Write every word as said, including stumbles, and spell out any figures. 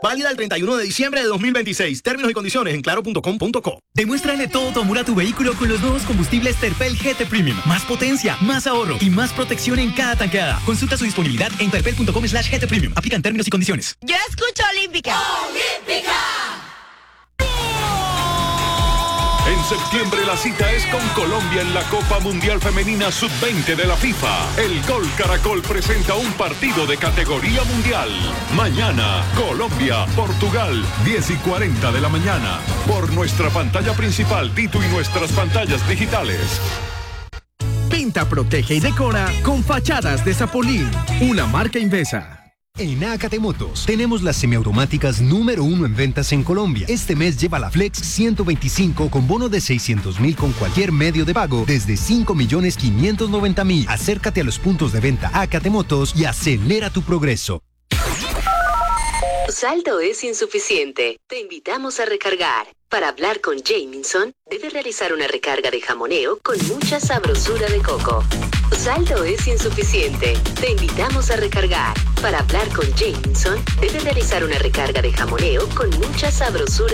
Válida el treinta y uno de diciembre de dos mil veintiséis. Términos y condiciones en claro punto com punto co. Demuéstrale todo tu amor a tu vehículo con los nuevos combustibles Terpel G T Premium. Más potencia, más ahorro y más protección en cada tanqueada. Consulta su disponibilidad en terpel punto com slash G T Premium. Aplican términos y condiciones. Yo escucho Olímpica. ¡Olímpica! En septiembre la cita es con Colombia en la Copa Mundial Femenina sub veinte de la FIFA. El Gol Caracol presenta un partido de categoría mundial. Mañana, Colombia, Portugal, diez y cuarenta de la mañana. Por nuestra pantalla principal, Tito, y nuestras pantallas digitales. Pinta, protege y decora con fachadas de Zapolín, una marca Invesa. En Acatemotos tenemos las semiautomáticas número uno en ventas en Colombia. Este mes lleva la Flex ciento veinticinco con bono de seiscientos mil con cualquier medio de pago desde cinco millones quinientos noventa mil. Acércate a los puntos de venta Acatemotos y acelera tu progreso. Tu saldo es insuficiente. Te invitamos a recargar. Para hablar con Jamieson, debes realizar una recarga de jamoneo con mucha sabrosura de coco. Tu saldo es insuficiente. Te invitamos a recargar. Para hablar con Jamieson, debes realizar una recarga de jamoneo con mucha sabrosura